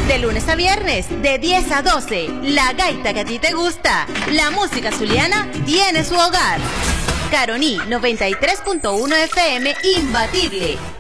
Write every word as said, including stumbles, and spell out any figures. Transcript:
De lunes a viernes, de diez a doce, la gaita que a ti te gusta. La música zuliana tiene su hogar. Caroní noventa y tres punto uno F M, imbatible.